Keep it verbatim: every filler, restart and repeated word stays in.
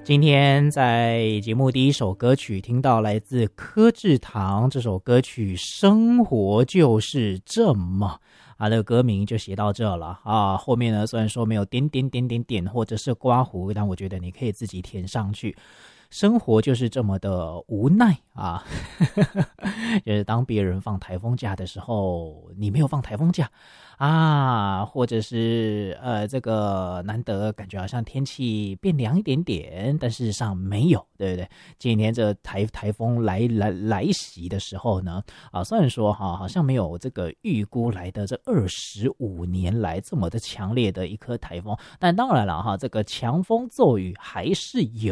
今天在节目第一首歌曲听到来自柯志堂这首歌曲《生活就是这么》啊，那个歌名就写到这了啊。后面呢，虽然说没有点点点点点或者是刮胡，但我觉得你可以自己填上去。生活就是这么的无奈啊，就是当别人放台风假的时候，你没有放台风假啊，或者是呃，这个难得感觉好像天气变凉一点点，但事实上没有，对不对？今年这台台风来来来袭的时候呢，啊，虽然说哈、啊，好像没有这个预估来的这二十五年来这么的强烈的一颗台风，但当然了哈，这个强风骤雨还是有。